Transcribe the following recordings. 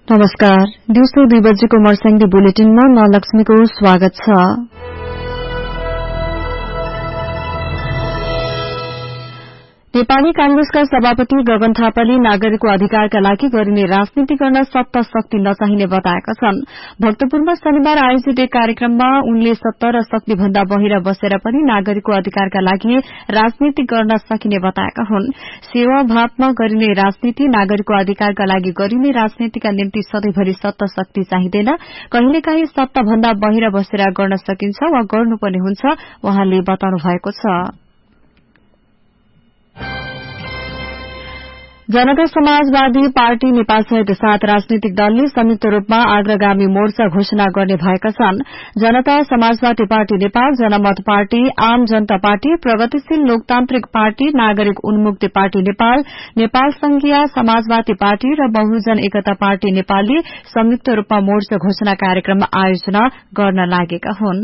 नमस्कार। दिउँसो 2 बजेको मर्स्याङ्दी बुलेटिनमा म लक्ष्मीको स्वागत छ। नेपाली कांग्रेसका सभापति गगन थापाले नागरिकको अधिकारका लागि गरिने राजनीति गर्न सत्ता शक्ति नचाहिने बताएका छन्। भक्तपुरमा शनिबार आयोजित एक कार्यक्रममा उनले सत्ता र शक्ति भन्दा बाहिर बसेर पनि नागरिकको अधिकारका लागि राजनीति गर्न सकिने बताएका हुन्। सेवाभावमा गरिने राजनीति नागरिकको अधिकारका लागि गरिने राजनीतिका निम्ति सधैँभरि सत्ता शक्ति चाहिँदैन, कहिलेकाहीँ सत्ता भन्दा बाहिर बसेर गर्न सकिन्छ वा गर्नुपर्ने हुन्छ, उहाँले बताउनु भएको छ। जनता समाजवादी पार्टी नेपाल सहित 7 राजनीतिक दलले संयुक्त रूपमा अग्रगामी मोर्चा घोषणा गर्ने भएका छन्। जनता समाजवादी पार्टी नेपाल, जनमत पार्टी, आम जनता पार्टी, प्रगतिशील लोकतान्त्रिक पार्टी, नागरिक उन्मुक्ति पार्टी नेपाल, नेपाल संघीय समाजवादी पार्टी र बहुजन एकता पार्टी नेपालले संयुक्त रूपमा मोर्चा घोषणा कार्यक्रम आयोजना गर्न लागेका हुन्।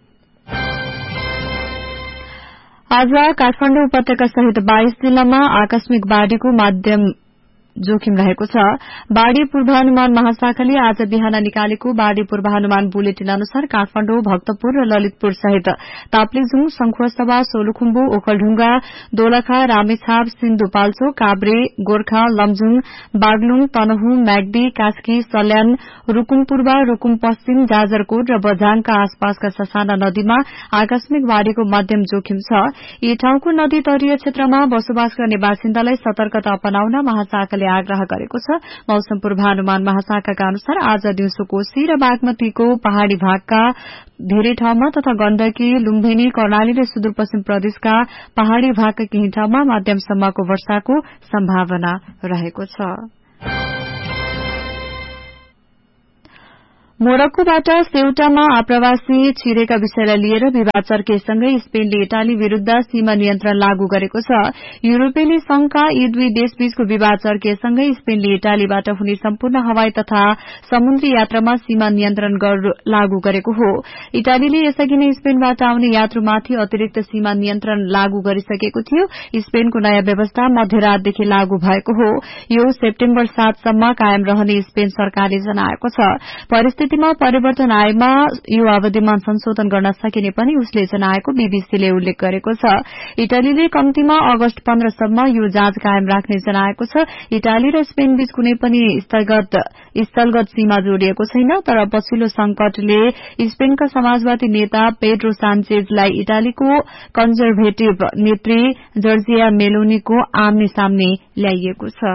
आज काठमाडौँ उपत्यका सहित 22 जिल्लामा आकस्मिक बाढ़ीको मध्यम जोखिम रहेको छ। बाढ़ी पूर्वानुमान महाशाखाले आज बिहान निकालेको बाढ़ी पूर्वानुमान बुलेटिन अनुसार काठमाडौँ, भक्तपुर र ललितपुर सहित ताप्लेजुङ, संखुवासभा, सोलुखुम्बु, ओखलढुंगा, दोलखा, रामेछाप, सिन्धुपाल्चोक, काभ्रे, गोर्खा, लमजुङ, बागलुङ, तनहुँ, म्याग्दी, कास्की, सल्यान, रूकुम पूर्व, रूकुम पश्चिम, जाजरकोट र बझाङका आसपासका ससाना नदीमा आकस्मिक बाढ़ीको मध्यम जोखिम छ। यी ठाउँको नदी तटीय क्षेत्रमा बसोबास गर्ने बासिन्दालाई सतर्कता अपनाउन महाशाखाले आग्रह गरेको छ। मौसम पूर्वानुमान महाशाखाका अनुसार आज दिउँसो कोशी र बागमतीको पहाड़ी भागका धेरै ठाउँमा तथा गण्डकी, लुम्बिनी, कर्णाली र सुदूरपश्चिम प्रदेशका पहाड़ी भागका केही ठाउँमा मध्यमसम्मको वर्षाको सम्भावना रहेको छ। मोरक्कोबाट सेउटामा आप्रवासी छिरेका विषयलाई लिएर विवाद चर्केसँगै स्पेनले इटाली विरूद्ध सीमा नियन्त्रण लागू गरेको छ। युरोपेली संघका यी दुई देशबीचको विवाद चर्केसँगै स्पेनले इटालीबाट हुने सम्पूर्ण हवाई तथा समुद्री यात्रामा सीमा नियन्त्रण लागू गरेको हो। इटालीले यसअघि नै स्पेनबाट आउने यात्रुमाथि अतिरिक्त सीमा नियन्त्रण लागू गरिसकेको थियो। स्पेनको नयाँ व्यवस्था मध्यरातदेखि लागू भएको हो। यो सेप्टेम्बर 7 सम्म कायम रहने स्पेन सरकारले जनाएको छ। परिस्थितिमा परिवर्तन आएमा यो अवधिमा संशोधन गर्न सकिने पनि उसले जनाएको बीबीसीले उल्लेख गरेको छ। इटालीले कम्तीमा अगस्त 15 सम्म यो जाँच कायम राख्ने जनाएको छ। इटाली र स्पेन बीच कुनै पनि स्थलगत सीमा जोडिएको छैन, तर पछिल्लो संकटले स्पेनका समाजवादी नेता पेड्रो सान्चेजलाई इटालीको कन्जर्भेटिभ नेत्री जर्जिया मेलोनीको आम्ने सामने ल्याइएको छ।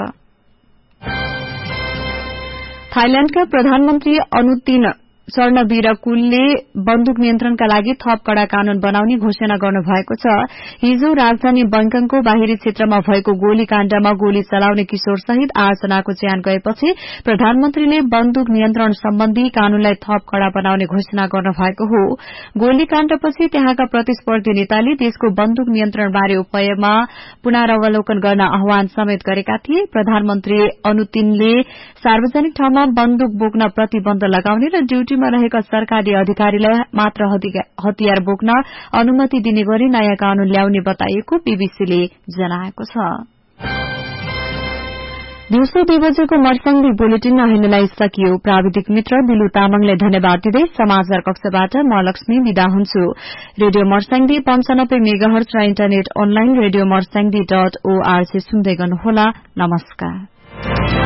थाइल्याण्डका प्रधानमन्त्री अनुतिन चर्नवीरकुलले बन्दुक नियन्त्रणका लागि थप कड़ा कानून बनाउने घोषणा गर्नुभएको छ। हिजो राजधानी बैंककको बाहिरी क्षेत्रमा भएको गोलीकाण्डमा गोली चलाउने किशोर सहित 8 जनाको ज्यान गएपछि प्रधानमन्त्रीले बन्दुक नियन्त्रण सम्बन्धी कानूनलाई थप कड़ा बनाउने घोषणा गर्नुभएको हो। गोलीकाण्डपछि त्यहाँका प्रतिस्पर्धी नेताले देशको बन्दुक नियन्त्रणबारे उपायमा पुनरावलोकन गर्न आह्वान समेत गरेका थिए। प्रधानमन्त्री अनुतिनले सार्वजनिक ठाउँमा बन्दुक बोक्न प्रतिबन्ध लगाउने र ड्यूटीमा रहेका सरकारी अधिकारीलाई मात्र हतियार बोक्न अनुमति दिने गरी नयाँ कानून ल्याउने बताइएको बीबीसीले जनाएको छ। दिउँसो 2 बजेको मर्स्याङ्दी बुलेटिन अहिलेलाई सकियो। प्राविधिक मित्र बिलु तामाङलाई धन्यवाद दिँदै समाचार कक्षबाट म लक्ष्मी विदा हुन्छु। रेडियो मर्स्याङ्दी 95 मेगाहर्ज र internet online radio Marsyangdi .org सुन्दै गर्नुहोला। नमस्कार।